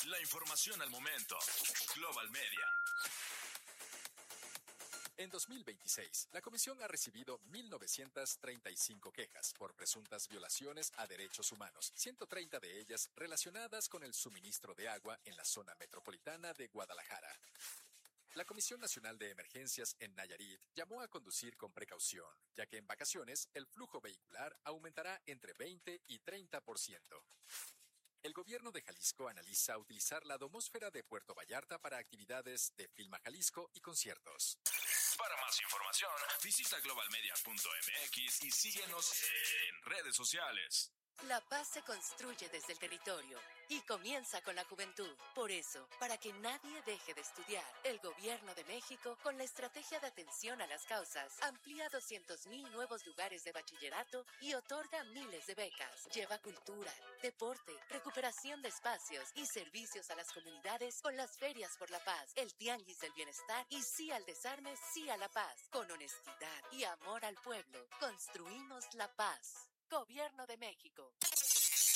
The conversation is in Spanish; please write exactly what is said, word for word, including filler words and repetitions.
La información al momento. Global Media. En dos mil veintiséis, la Comisión ha recibido mil novecientas treinta y cinco quejas por presuntas violaciones a derechos humanos, ciento treinta de ellas relacionadas con el suministro de agua en la zona metropolitana de Guadalajara. La Comisión Nacional de Emergencias en Nayarit llamó a conducir con precaución, ya que en vacaciones el flujo vehicular aumentará entre veinte y treinta por ciento. El gobierno de Jalisco analiza utilizar la domósfera de Puerto Vallarta para actividades de Filma Jalisco y conciertos. Para más información, visita global media punto m x y síguenos en redes sociales. La paz se construye desde el territorio y comienza con la juventud. Por eso, para que nadie deje de estudiar, el Gobierno de México, con la estrategia de atención a las causas, amplía doscientos mil nuevos lugares de bachillerato y otorga miles de becas. Lleva cultura, deporte, recuperación de espacios y servicios a las comunidades con las ferias por la paz, el tianguis del bienestar y sí al desarme, sí a la paz. Con honestidad y amor al pueblo, construimos la paz. Gobierno de México.